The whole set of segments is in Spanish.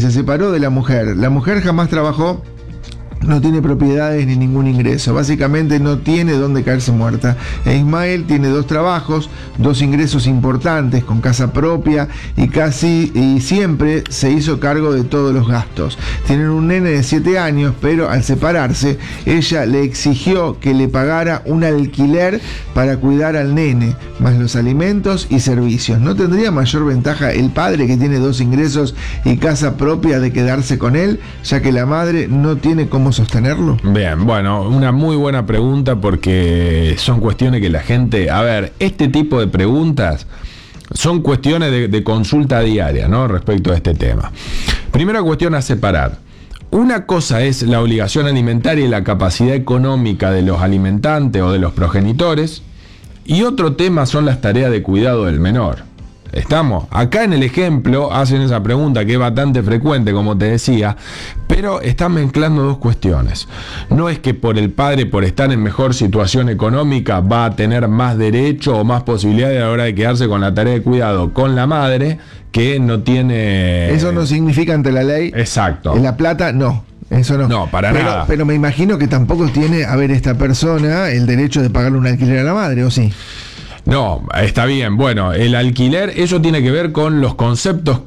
se separó de la mujer. La mujer jamás trabajó, no tiene propiedades ni ningún ingreso, básicamente no tiene dónde caerse muerta. Ismael tiene 2 trabajos, 2 ingresos importantes, con casa propia y siempre se hizo cargo de todos los gastos. Tienen un nene de 7 años, pero al separarse, ella le exigió que le pagara un alquiler para cuidar al nene, más los alimentos y servicios. ¿No tendría mayor ventaja el padre, que tiene 2 ingresos y casa propia, de quedarse con él, ya que la madre no tiene cómo sostenerlo? Bien, bueno, una muy buena pregunta, porque son cuestiones que la gente... A ver, este tipo de preguntas son cuestiones de consulta diaria, ¿no?, respecto a este tema. Primera cuestión a separar. Una cosa es la obligación alimentaria y la capacidad económica de los alimentantes o de los progenitores, y otro tema son las tareas de cuidado del menor. ¿Estamos? Acá en el ejemplo hacen esa pregunta, que es bastante frecuente, como te decía, pero están mezclando 2 cuestiones. No es que por el padre, por estar en mejor situación económica, va a tener más derecho o más posibilidades a la hora de quedarse con la tarea de cuidado con la madre, que no tiene... Eso no significa ante la ley. Exacto. En La Plata, no. Eso no. No, para nada. Pero me imagino que tampoco tiene, a ver, esta persona el derecho de pagarle un alquiler a la madre, ¿o sí? No, está bien. Bueno, el alquiler, eso tiene que ver con los conceptos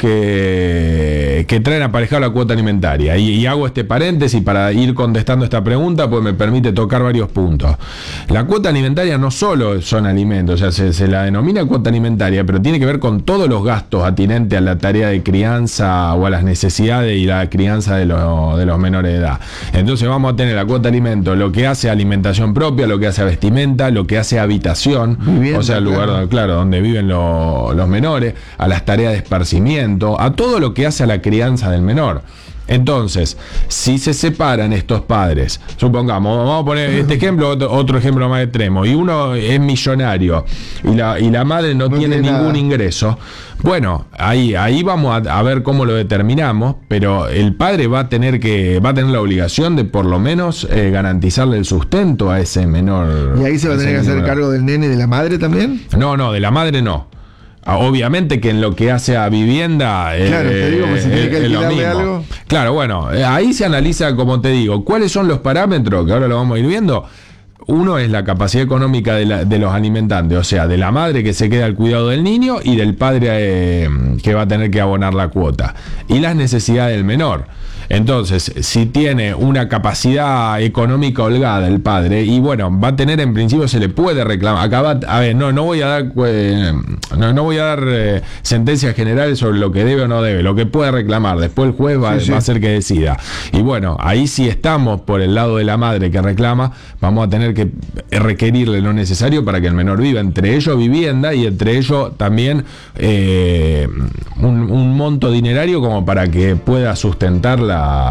que traen aparejado la cuota alimentaria. Y hago este paréntesis para ir contestando esta pregunta, pues me permite tocar varios puntos. La cuota alimentaria no solo son alimentos, o sea, se la denomina cuota alimentaria, pero tiene que ver con todos los gastos atinentes a la tarea de crianza o a las necesidades y la crianza de los menores de edad. Entonces vamos a tener la cuota alimento, lo que hace alimentación propia, lo que hace vestimenta, lo que hace habitación, o sea, el lugar, claro, donde viven los menores, a las tareas de esparcimiento, a todo lo que hace a la crianza del menor. Entonces, si se separan estos padres, supongamos, vamos a poner este ejemplo, otro ejemplo más extremo, y uno es millonario y la madre no tiene ningún ingreso, bueno, ahí vamos a ver cómo lo determinamos, pero el padre va a tener la obligación de por lo menos garantizarle el sustento a ese menor. ¿Y ahí se va a tener que hacer cargo del nene y de la madre también? No, de la madre no. Obviamente que en lo que hace a vivienda claro, te digo, pues si tiene que alquilarle algo. Claro, bueno, ahí se analiza, como te digo, cuáles son los parámetros, que ahora lo vamos a ir viendo. Uno es la capacidad económica de los alimentantes, o sea, de la madre que se queda al cuidado del niño y del padre que va a tener que abonar la cuota. Y las necesidades del menor. Entonces, si tiene una capacidad económica holgada el padre, y bueno, va a tener, en principio se le puede reclamar. No voy a dar sentencias generales sobre lo que debe o no debe, lo que puede reclamar. Después el juez va a ser que decida. Y bueno, ahí si estamos por el lado de la madre que reclama, vamos a tener que requerirle lo necesario para que el menor viva, entre ellos vivienda y entre ellos también un monto dinerario como para que pueda sustentar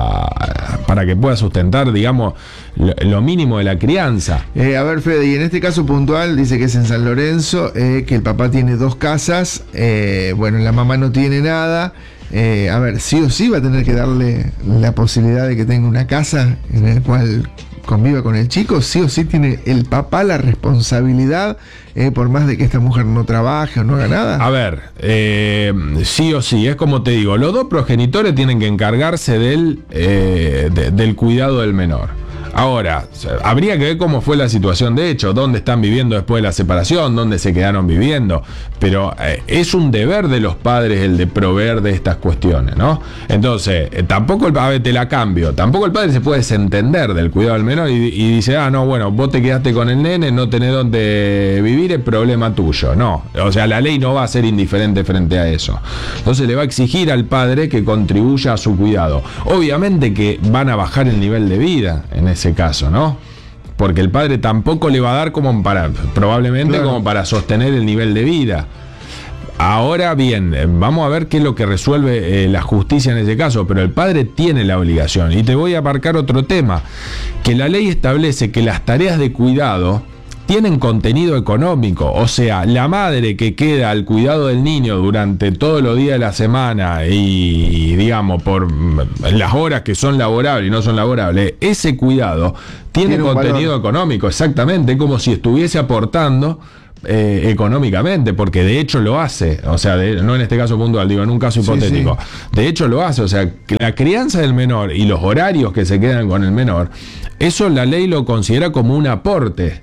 digamos, lo mínimo de la crianza. A ver, Fede, y en este caso puntual dice que es en San Lorenzo, que el papá tiene 2 casas, bueno, la mamá no tiene nada. A ver, sí o sí va a tener que darle la posibilidad de que tenga una casa en la cual conviva con el chico. Sí o sí tiene el papá la responsabilidad, por más de que esta mujer no trabaje o no haga nada. A ver, sí o sí, es como te digo, los 2 progenitores tienen que encargarse del cuidado del menor. Ahora, habría que ver cómo fue la situación de hecho, dónde están viviendo después de la separación, dónde se quedaron viviendo, pero es un deber de los padres el de proveer de estas cuestiones, ¿no? Entonces, tampoco el padre se puede desentender del cuidado del menor y dice, no, bueno, vos te quedaste con el nene, no tenés dónde vivir, es problema tuyo. No, o sea, la ley no va a ser indiferente frente a eso. Entonces le va a exigir al padre que contribuya a su cuidado. Obviamente que van a bajar el nivel de vida en ese caso, ¿no? Porque el padre tampoco le va a dar probablemente como para sostener el nivel de vida. Ahora bien, vamos a ver qué es lo que resuelve la justicia en ese caso, pero el padre tiene la obligación. Y te voy a marcar otro tema, que la ley establece que las tareas de cuidado tienen contenido económico, o sea, la madre que queda al cuidado del niño durante todos los días de la semana y, digamos, por las horas que son laborables y no son laborables, ese cuidado tiene contenido económico, exactamente, como si estuviese aportando económicamente, porque de hecho lo hace, o sea, no en este caso puntual, digo, en un caso hipotético, de hecho lo hace, o sea, que la crianza del menor y los horarios que se quedan con el menor, eso la ley lo considera como un aporte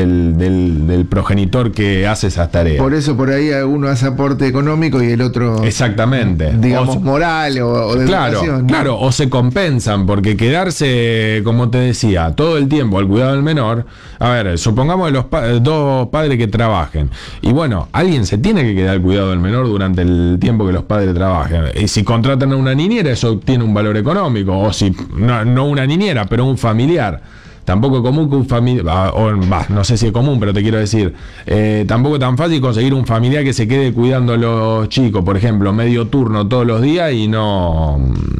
del progenitor que hace esas tareas. Por eso por ahí uno hace aporte económico y el otro, exactamente, digamos, moral o de educación, ¿no? Claro, o se compensan, porque quedarse, como te decía, todo el tiempo al cuidado del menor, a ver, supongamos los dos padres que trabajen, y bueno, alguien se tiene que quedar al cuidado del menor durante el tiempo que los padres trabajen, y si contratan a una niñera, eso tiene un valor económico, o si, no una niñera, pero un familiar. Tampoco es común que un familiar, no sé si es común, pero te quiero decir, tampoco es tan fácil conseguir un familiar que se quede cuidando a los chicos, por ejemplo, medio turno todos los días y lo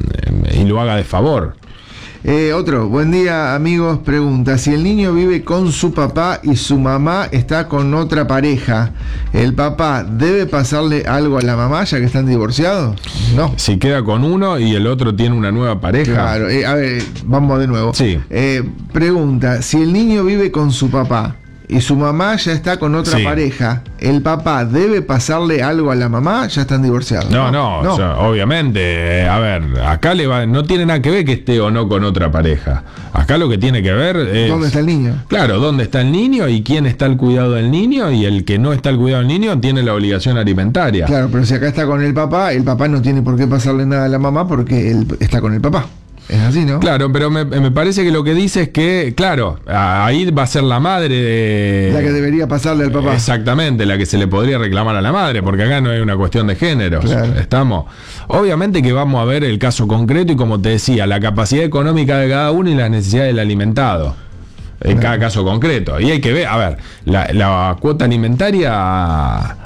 haga de favor. Otro, buen día amigos, pregunta, si el niño vive con su papá y su mamá está con otra pareja, ¿el papá debe pasarle algo a la mamá ya que están divorciados? No. Si queda con uno y el otro tiene una nueva pareja. Claro, a ver, vamos de nuevo. Sí. Pregunta, si el niño vive con su papá y su mamá ya está con otra pareja, ¿el papá debe pasarle algo a la mamá? Ya están divorciados. No. O sea, obviamente, a ver, acá no tiene nada que ver que esté o no con otra pareja. Acá lo que tiene que ver es... ¿dónde está el niño? Claro, ¿dónde está el niño y quién está al cuidado del niño? Y el que no está al cuidado del niño tiene la obligación alimentaria. Claro, pero si acá está con el papá no tiene por qué pasarle nada a la mamá porque él está con el papá. Es así, ¿no? Claro, pero me parece que lo que dice es que, claro, ahí va a ser la madre de... la que debería pasarle al papá. Exactamente, la que se le podría reclamar a la madre, porque acá no hay una cuestión de géneros. Claro. Estamos. Obviamente que vamos a ver el caso concreto y, como te decía, la capacidad económica de cada uno y las necesidades del alimentado. En cada caso concreto. Y hay que ver, a ver, la cuota alimentaria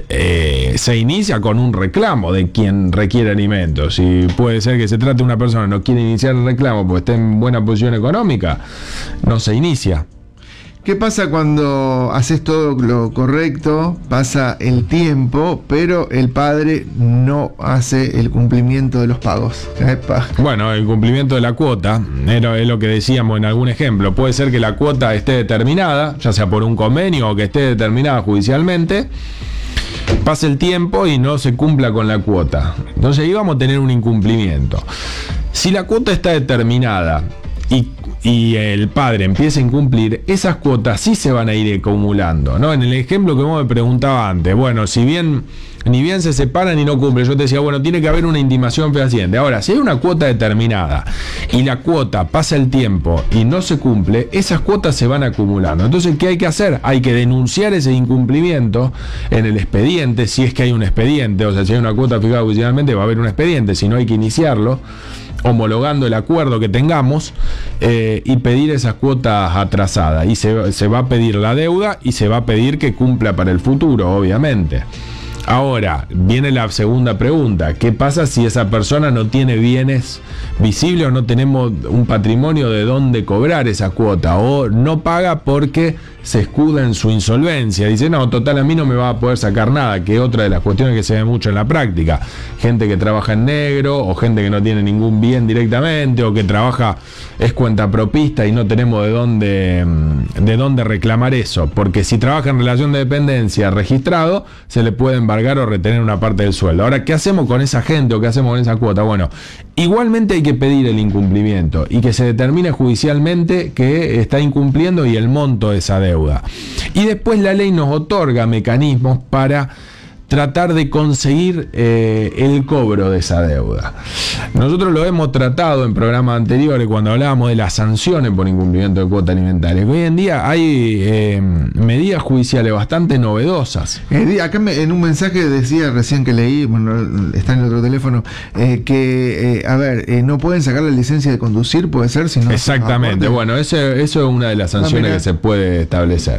se inicia con un reclamo de quien requiere alimentos. Y puede ser que se trate de una persona que no quiere iniciar el reclamo porque está en buena posición económica, no se inicia. ¿Qué pasa cuando haces todo lo correcto, pasa el tiempo, pero el padre no hace el cumplimiento de los pagos? ¡Epa! Bueno, el cumplimiento de la cuota, es lo que decíamos en algún ejemplo. Puede ser que la cuota esté determinada, ya sea por un convenio o que esté determinada judicialmente, pase el tiempo y no se cumpla con la cuota. Entonces ahí vamos a tener un incumplimiento. Si la cuota está determinada y el padre empieza a incumplir, esas cuotas sí se van a ir acumulando, ¿no? En el ejemplo que vos me preguntabas antes, bueno, si bien ni bien se separan y no cumplen, yo te decía, bueno, tiene que haber una intimación fehaciente. Ahora, si hay una cuota determinada y la cuota pasa el tiempo y no se cumple, esas cuotas se van acumulando. Entonces, ¿qué hay que hacer? Hay que denunciar ese incumplimiento en el expediente, si es que hay un expediente, o sea, si hay una cuota fijada judicialmente, va a haber un expediente, si no hay que iniciarlo, homologando el acuerdo que tengamos, y pedir esas cuotas atrasadas. Y se va a pedir la deuda y se va a pedir que cumpla para el futuro, obviamente. Ahora, viene la segunda pregunta. ¿Qué pasa si esa persona no tiene bienes visibles o no tenemos un patrimonio de dónde cobrar esa cuota? O no paga porque se escuda en su insolvencia. Dice, no, total, a mí no me va a poder sacar nada, que es otra de las cuestiones que se ve mucho en la práctica. Gente que trabaja en negro, o gente que no tiene ningún bien directamente, o que trabaja, es cuentapropista y no tenemos de dónde reclamar eso. Porque si trabaja en relación de dependencia registrado, se le puede embargar o retener una parte del sueldo. Ahora, ¿qué hacemos con esa gente o qué hacemos con esa cuota? Bueno, igualmente hay que pedir el incumplimiento y que se determine judicialmente que está incumpliendo y el monto de esa deuda. Y después la ley nos otorga mecanismos para tratar de conseguir el cobro de esa deuda. Nosotros lo hemos tratado en programas anteriores cuando hablábamos de las sanciones por incumplimiento de cuota alimentaria. Hoy en día hay medidas judiciales bastante novedosas. Acá en un mensaje decía recién que leí, bueno, está en el otro teléfono, que no pueden sacar la licencia de conducir, puede ser, si no. Exactamente, bueno, eso es una de las sanciones que se puede establecer.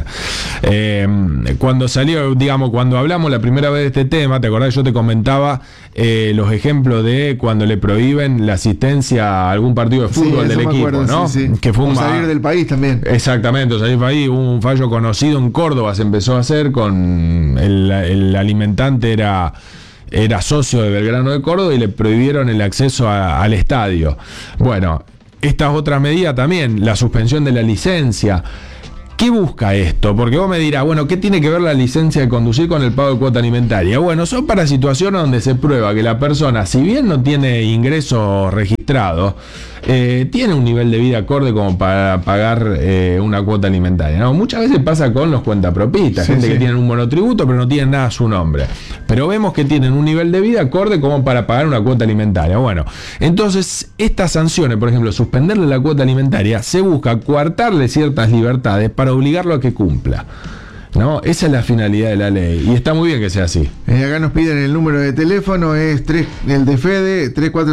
Cuando salió, digamos, cuando hablamos la primera vez de este tema, ¿te acordás? Yo te comentaba los ejemplos de cuando le prohíben la asistencia a algún partido de fútbol del equipo, acuerdo, ¿no? Sí. Que fue salir del país también. Exactamente, salir del país. Hubo un fallo conocido en Córdoba, se empezó a hacer con el alimentante era socio de Belgrano de Córdoba y le prohibieron el acceso al estadio. Bueno, estas otras medidas también, la suspensión de la licencia. ¿Qué busca esto? Porque vos me dirás, bueno, ¿qué tiene que ver la licencia de conducir con el pago de cuota alimentaria? Bueno, son para situaciones donde se prueba que la persona, si bien no tiene ingresos registrados, tiene un nivel de vida acorde como para pagar una cuota alimentaria, ¿no? Muchas veces pasa con los cuentapropistas, gente que tienen un monotributo pero no tienen nada a su nombre. Pero vemos que tienen un nivel de vida acorde como para pagar una cuota alimentaria. Bueno, entonces estas sanciones, por ejemplo, suspenderle la cuota alimentaria, se busca coartarle ciertas libertades para obligarlo a que cumpla, ¿no? Esa es la finalidad de la ley y está muy bien que sea así. Acá nos piden el número de teléfono, es el de Fede,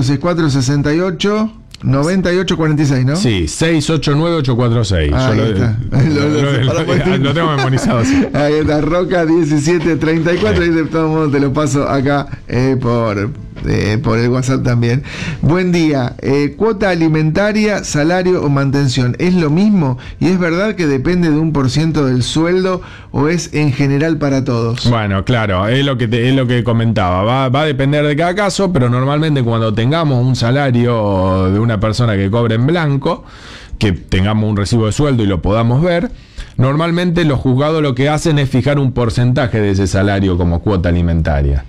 3464-68-9846, ¿no? Sí, 689-846. Ahí está. Lo tengo memorizado así. Ahí está, Roca 1734, y de todo modo te lo paso acá por el WhatsApp también. Buen día. Cuota alimentaria, salario o mantención, ¿es lo mismo? ¿Y es verdad que depende de 1% del sueldo o es en general para todos? Bueno, claro, es lo que comentaba. Va a depender de cada caso, pero normalmente cuando tengamos un salario de una persona que cobre en blanco, que tengamos un recibo de sueldo y lo podamos ver, normalmente los juzgados lo que hacen es fijar un porcentaje de ese salario como cuota alimentaria.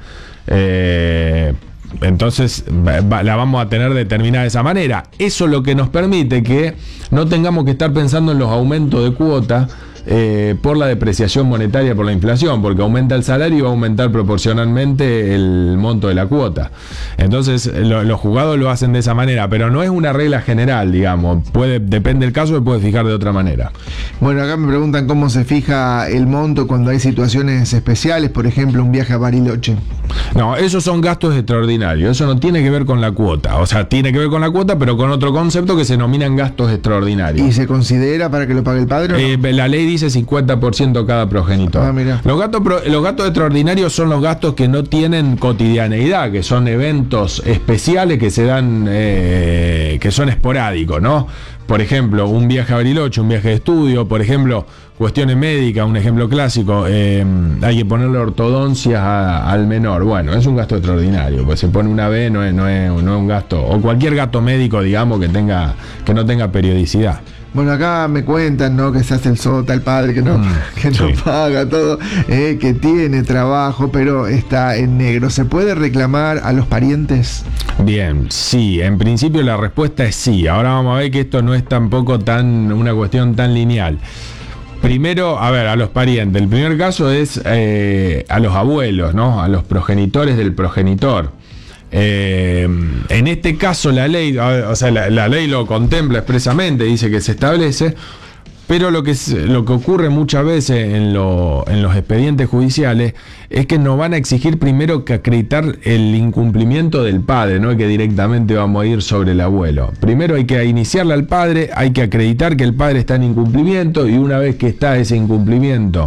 Entonces la vamos a tener determinada de esa manera. Eso es lo que nos permite que no tengamos que estar pensando en los aumentos de cuota por la depreciación monetaria, por la inflación, porque aumenta el salario y va a aumentar proporcionalmente el monto de la cuota. Entonces los juzgados lo hacen de esa manera, pero no es una regla general, digamos. Depende del caso, se puede fijar de otra manera. Bueno, acá me preguntan cómo se fija el monto cuando hay situaciones especiales, por ejemplo, un viaje a Bariloche. No, esos son gastos extraordinarios, eso no tiene que ver con la cuota, o sea, tiene que ver con la cuota, pero con otro concepto que se denominan gastos extraordinarios. ¿Y se considera para que lo pague el padre? ¿O no? La ley dice 50% cada progenitor. Mira. Los gastos extraordinarios son los gastos que no tienen cotidianeidad, que son eventos especiales que se dan, que son esporádicos, ¿no? Por ejemplo, un viaje a Bariloche, un viaje de estudio, por ejemplo, cuestiones médicas, un ejemplo clásico, hay que ponerle ortodoncias al menor. Bueno, es un gasto extraordinario, pues se pone una vez, no es un gasto, o cualquier gasto médico, digamos, que no tenga periodicidad. Bueno, acá me cuentan, ¿no?, que se hace el sota, el padre que no paga todo, que tiene trabajo, pero está en negro. ¿Se puede reclamar a los parientes? Bien, sí, en principio la respuesta es sí. Ahora vamos a ver que esto no es tampoco una cuestión tan lineal. Primero, a los parientes. El primer caso es a los abuelos, ¿no? A los progenitores del progenitor. En este caso la ley, la ley lo contempla expresamente, dice que se establece, pero lo que ocurre muchas veces en los expedientes judiciales es que nos van a exigir primero que acreditar el incumplimiento del padre, no es que directamente vamos a ir sobre el abuelo. Primero hay que iniciarle al padre, hay que acreditar que el padre está en incumplimiento, y una vez que está ese incumplimiento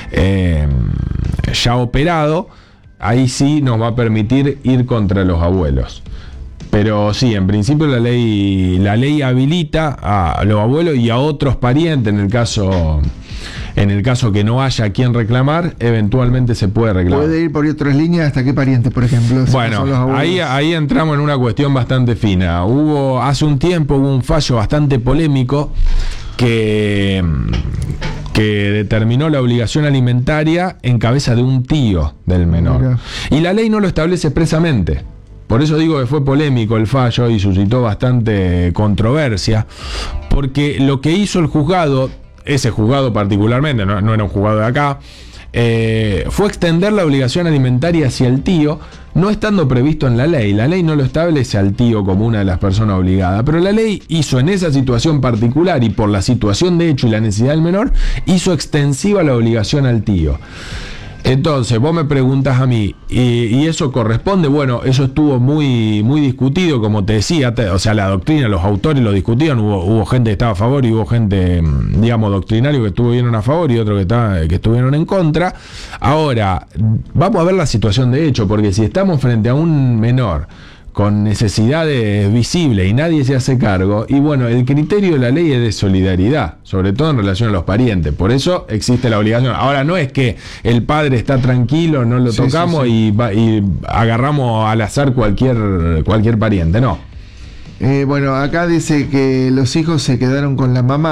ya operado, ahí sí nos va a permitir ir contra los abuelos. Pero sí, en principio la ley habilita a los abuelos y a otros parientes, en el caso que no haya a quien reclamar, eventualmente se puede reclamar. ¿Puede ir por otras líneas hasta qué pariente, por ejemplo? Bueno, ahí entramos en una cuestión bastante fina. Hace un tiempo hubo un fallo bastante polémico que determinó la obligación alimentaria en cabeza de un tío del menor. Mira. Y la ley no lo establece expresamente. Por eso digo que fue polémico el fallo y suscitó bastante controversia, porque lo que hizo el juzgado, ese juzgado particularmente, no era un juzgado de acá, fue extender la obligación alimentaria hacia el tío, no estando previsto en la ley. La ley no lo establece al tío como una de las personas obligadas, pero la ley hizo en esa situación particular, y por la situación de hecho y la necesidad del menor, hizo extensiva la obligación al tío. Entonces, vos me preguntas a mí, ¿y eso corresponde? Bueno, eso estuvo muy, muy discutido, como te decía, la doctrina, los autores lo discutían, hubo gente que estaba a favor y hubo gente, digamos, doctrinario que estuvieron a favor y otros que estuvieron en contra. Ahora, vamos a ver la situación de hecho, porque si estamos frente a un menor con necesidades visibles y nadie se hace cargo, y bueno, el criterio de la ley es de solidaridad, sobre todo en relación a los parientes, por eso existe la obligación. Ahora, no es que el padre está tranquilo, no lo tocamos y agarramos al azar cualquier pariente, no. Bueno, acá dice que los hijos se quedaron con la mamá,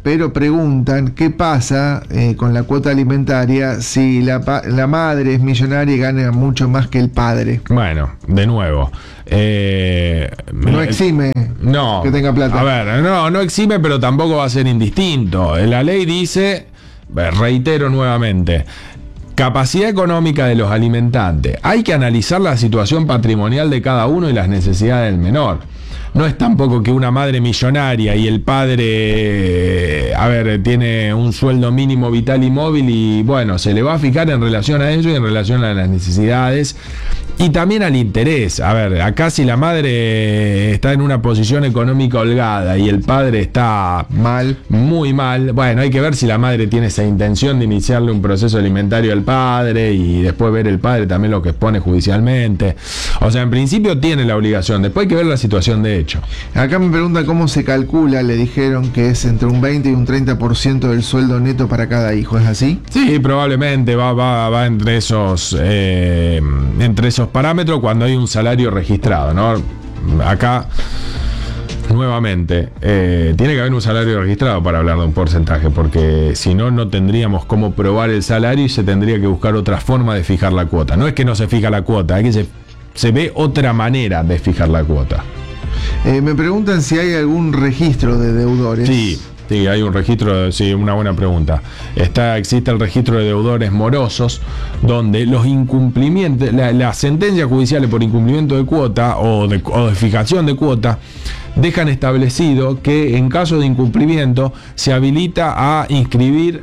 pero preguntan qué pasa con la cuota alimentaria si la madre es millonaria y gana mucho más que el padre. Bueno, de nuevo. No exime que tenga plata. A ver, no exime, pero tampoco va a ser indistinto. La ley dice, reitero nuevamente, capacidad económica de los alimentantes. Hay que analizar la situación patrimonial de cada uno y las necesidades del menor. No es tampoco que una madre millonaria y el padre, tiene un sueldo mínimo vital y móvil y bueno, se le va a fijar en relación a ello y en relación a las necesidades y también al interés. A ver, acá si la madre está en una posición económica holgada y el padre está mal, muy mal, bueno, hay que ver si la madre tiene esa intención de iniciarle un proceso alimentario al padre y después ver el padre también lo que expone judicialmente. O sea, en principio tiene la obligación, después hay que ver la situación de hecho. Acá me pregunta cómo se calcula, le dijeron que es entre un 20 y un 30% del sueldo neto para cada hijo, ¿es así? Sí, probablemente va entre esos parámetros cuando hay un salario registrado, ¿no? Acá, nuevamente, tiene que haber un salario registrado para hablar de un porcentaje, porque si no, no tendríamos cómo probar el salario y se tendría que buscar otra forma de fijar la cuota. No es que no se fija la cuota, es que se ve otra manera de fijar la cuota. Me preguntan si hay algún registro de deudores. Sí, hay un registro, sí, una buena pregunta. Existe el registro de deudores morosos, donde los incumplimientos, las sentencias judiciales por incumplimiento de cuota o de fijación de cuota, dejan establecido que en caso de incumplimiento se habilita a inscribir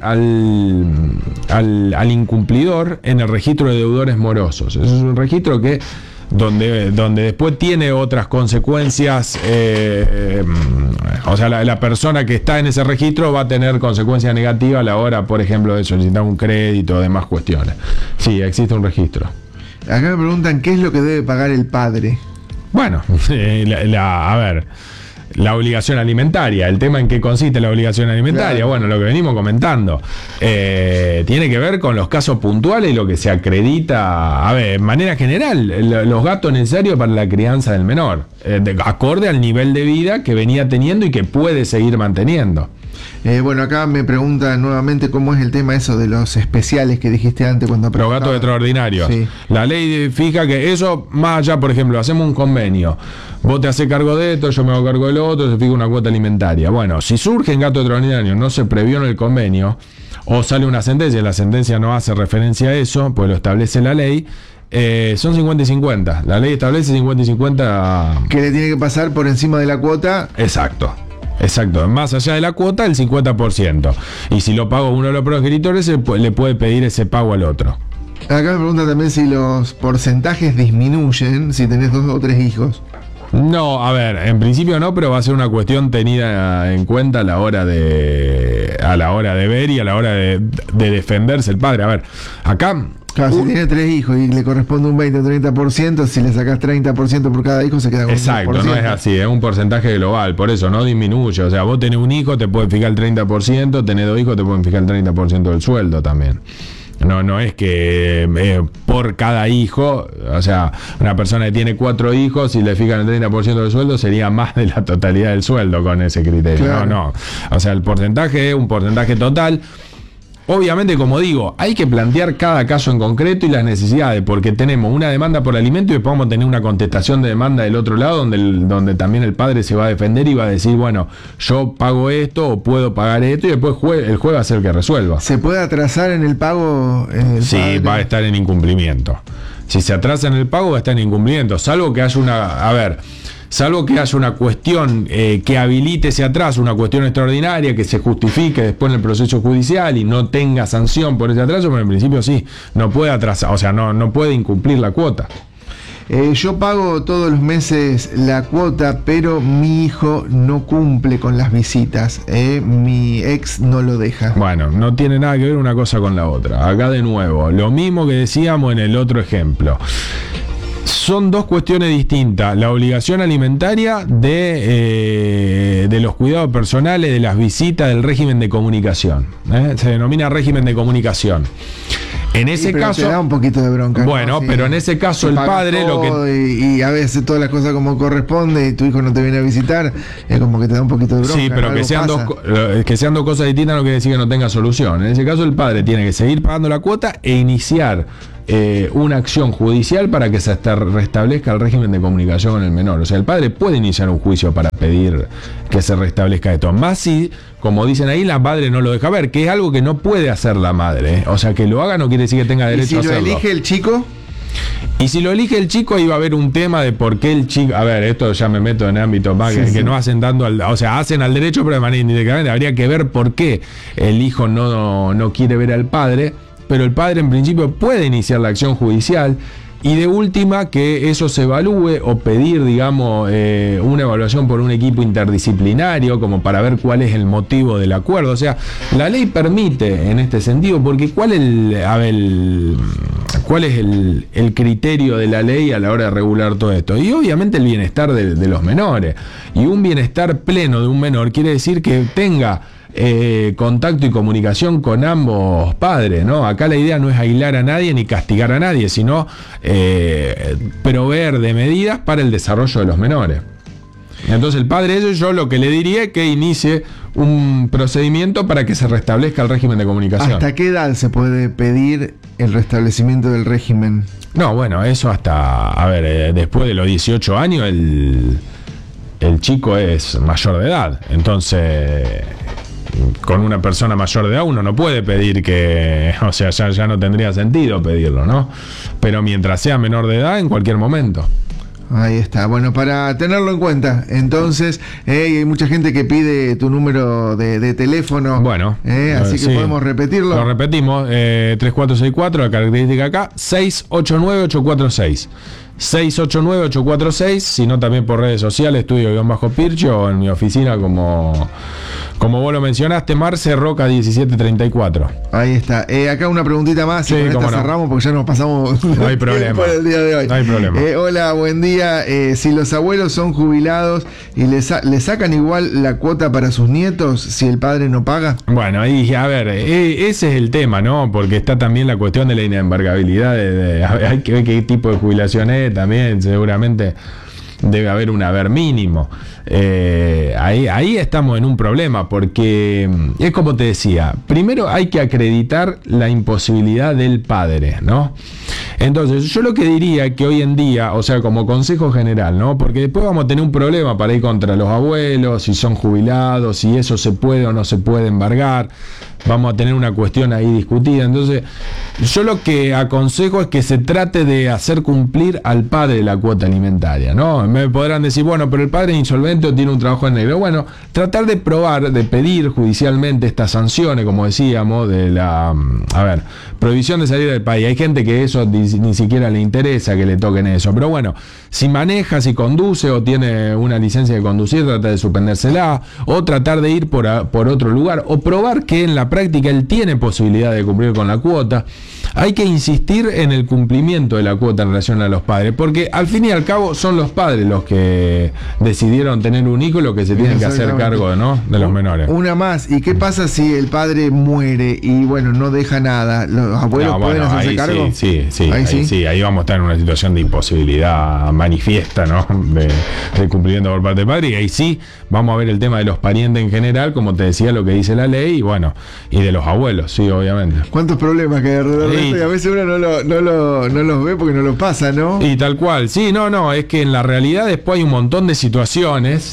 al incumplidor en el registro de deudores morosos. Eso es un registro que donde después tiene otras consecuencias, o sea, la persona que está en ese registro va a tener consecuencias negativas a la hora, por ejemplo, de solicitar un crédito o demás cuestiones. Sí, existe un registro. Acá me preguntan qué es lo que debe pagar el padre. Bueno, la obligación alimentaria, el tema en qué consiste la obligación alimentaria, claro. Bueno, lo que venimos comentando, tiene que ver con los casos puntuales y lo que se acredita, en manera general, los gastos necesarios para la crianza del menor, acorde al nivel de vida que venía teniendo y que puede seguir manteniendo. Bueno, acá me preguntan nuevamente cómo es el tema eso de los especiales que dijiste antes cuando los gastos extraordinarios. Sí. La ley fija que eso, más allá, por ejemplo, hacemos un convenio. Vos te haces cargo de esto, yo me hago cargo de lo otro, se fija una cuota alimentaria. Bueno, si surge en gasto extraordinario, no se previó en el convenio, o sale una sentencia y la sentencia no hace referencia a eso, pues lo establece la ley. Son 50 y 50. La ley establece 50 y 50. Que le tiene que pasar por encima de la cuota. Exacto, más allá de la cuota, el 50%. Y si lo paga uno de los progenitores, le puede pedir ese pago al otro. Acá me preguntan también si los porcentajes disminuyen si tenés 2 o 3 hijos. No, en principio no, pero va a ser una cuestión tenida en cuenta a la hora de ver y a la hora de defenderse el padre. Acá... Claro, si tiene 3 hijos y le corresponde un 20 o 30%, si le sacás 30% por cada hijo, se queda con exacto, 100%. No es así, es un porcentaje global, por eso no disminuye. O sea, vos tenés un hijo, te pueden fijar el 30%, tenés 2 hijos, te pueden fijar el 30% del sueldo también. No es que por cada hijo, o sea, una persona que tiene 4 hijos y le fijan el 30% del sueldo sería más de la totalidad del sueldo con ese criterio. Claro. No. O sea, el porcentaje es un porcentaje total. Obviamente, como digo, hay que plantear cada caso en concreto y las necesidades, porque tenemos una demanda por alimento y después vamos a tener una contestación de demanda del otro lado, donde también el padre se va a defender y va a decir, bueno, yo pago esto o puedo pagar esto, y después el juez va a ser el que resuelva. ¿Se puede atrasar en el pago? Sí, padre va a estar en incumplimiento. Si se atrasa en el pago, va a estar en incumplimiento, salvo que haya una cuestión que habilite ese atraso, una cuestión extraordinaria que se justifique después en el proceso judicial y no tenga sanción por ese atraso, pero en principio sí, no puede atrasar, o sea, no puede incumplir la cuota. Yo pago todos los meses la cuota, pero mi hijo no cumple con las visitas. Mi ex no lo deja. Bueno, no tiene nada que ver una cosa con la otra. Acá de nuevo, lo mismo que decíamos en el otro ejemplo. Son dos cuestiones distintas. La obligación alimentaria de los cuidados personales, de las visitas, del régimen de comunicación. Se denomina régimen de comunicación. En ese pero caso. te da un poquito de bronca. Bueno, ¿no? pero en ese caso el padre lo que. Y a veces todas las cosas como corresponde y tu hijo no te viene a visitar, es como que te da un poquito de bronca. Sí, pero ¿no? que sean dos cosas distintas no quiere decir que no tenga solución. En ese caso el padre tiene que seguir pagando la cuota e iniciar una acción judicial para que se restablezca el régimen de comunicación con el menor. O sea, el padre puede iniciar un juicio para pedir que se restablezca esto. Más si, como dicen ahí, la madre no lo deja ver, que es algo que no puede hacer la madre. O sea, que lo haga no quiere decir que tenga derecho a hacerlo. ¿Y si lo elige el chico? Y si lo elige el chico, ahí va a haber un tema de por qué el chico. A ver, esto ya me meto en ámbito más que no hacen dando o sea, hacen al derecho, pero de manera indirectamente. Habría que ver por qué el hijo no quiere ver al padre, pero el padre en principio puede iniciar la acción judicial. Y de última, que eso se evalúe o pedir, digamos, una evaluación por un equipo interdisciplinario, como para ver cuál es el motivo del acuerdo. O sea, la ley permite en este sentido, porque ¿cuál es el criterio de la ley a la hora de regular todo esto? Y obviamente el bienestar de los menores. Y un bienestar pleno de un menor quiere decir que tenga contacto y comunicación con ambos padres, ¿no? Acá la idea no es aislar a nadie ni castigar a nadie, sino proveer de medidas para el desarrollo de los menores. Entonces el padre, yo lo que le diría es que inicie un procedimiento para que se restablezca el régimen de comunicación. ¿Hasta qué edad se puede pedir el restablecimiento del régimen? No, bueno, eso hasta, después de los 18 años el chico es mayor de edad, entonces con una persona mayor de edad uno no puede pedir que, o sea, ya no tendría sentido pedirlo, ¿no? Pero mientras sea menor de edad, en cualquier momento. Ahí está, bueno, para tenerlo en cuenta. Entonces, hay mucha gente que pide tu número de teléfono. Bueno, así que sí, podemos repetirlo. Lo repetimos, 3464, la característica acá, 689-846. 689-846, sino también por redes sociales, estudio-pircho, o en mi oficina, como vos lo mencionaste, Marce Roca 1734. Ahí está. Acá una preguntita más, sí, y con esta cerramos porque ya nos pasamos. No hay problema. Por el día de hoy. No hay problema. Hola, buen día. Si los abuelos son jubilados y le sacan igual la cuota para sus nietos si el padre no paga. Bueno, ahí, a ver, ese es el tema, ¿no? Porque está también la cuestión de la inembargabilidad. Hay que ver qué tipo de jubilación es. También seguramente debe haber un haber mínimo. Ahí estamos en un problema, porque es como te decía, primero hay que acreditar la imposibilidad del padre, ¿no? Entonces yo lo que diría que hoy en día, o sea, como consejo general, ¿no? Porque después vamos a tener un problema para ir contra los abuelos, si son jubilados, si eso se puede o no se puede embargar. Vamos a tener una cuestión ahí discutida. Entonces, yo lo que aconsejo es que se trate de hacer cumplir al padre la cuota alimentaria, ¿no? Me podrán decir, bueno, pero el padre es insolvente o tiene un trabajo en negro. Bueno, tratar de probar, de pedir judicialmente estas sanciones, como decíamos, de la, prohibición de salir del país. Hay gente que eso ni siquiera le interesa que le toquen eso. Pero bueno, si maneja, si conduce o tiene una licencia de conducir, tratar de suspendérsela, o tratar de ir por otro lugar, o probar que en la práctica él tiene posibilidad de cumplir con la cuota. Hay que insistir en el cumplimiento de la cuota en relación a los padres, porque al fin y al cabo son los padres los que decidieron tener un hijo y los que se tienen que hacer cargo, ¿no?, de los menores. Una más, ¿y qué pasa si el padre muere y bueno, no deja nada? ¿Los abuelos pueden hacerse cargo? Sí, ahí vamos a estar en una situación de imposibilidad manifiesta, ¿no?, de cumplimiento por parte del padre, y ahí sí vamos a ver el tema de los parientes en general, como te decía, lo que dice la ley, y bueno, y de los abuelos, sí, obviamente. ¿Cuántos problemas que hay alrededor de esto? Y a veces uno no los ve porque no los pasa, ¿no? Y tal cual, sí, es que en la realidad después hay un montón de situaciones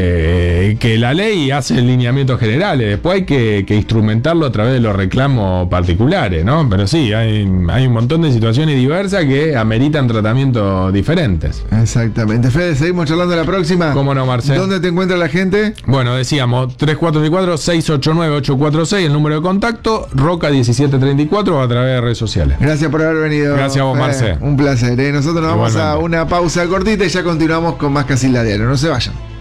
que la ley hace lineamientos generales, después hay que instrumentarlo a través de los reclamos particulares, ¿no? Pero sí, hay un montón de situaciones diversas que ameritan tratamientos diferentes. Exactamente. Fede, seguimos charlando la próxima. ¿Cómo no, Marcelo? ¿Dónde te encuentra la gente? Bueno, decíamos 3464-689-846, el número de contacto, Roca 1734, a través de redes sociales. Gracias por haber venido. Gracias a vos, Marce. Un placer. Nosotros nos vamos a una pausa cortita y ya continuamos con más Casilda Diario. No se vayan.